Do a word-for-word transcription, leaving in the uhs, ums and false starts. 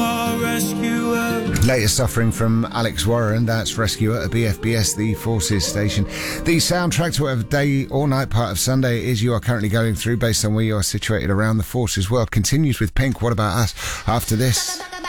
my rescuer. Latest suffering from Alex Warren, that's Rescuer at B F B S, the Forces station. The soundtrack to whatever day or night part of Sunday it is you are currently going through based on where you are situated around the Forces world continues with Pink. What About Us after this?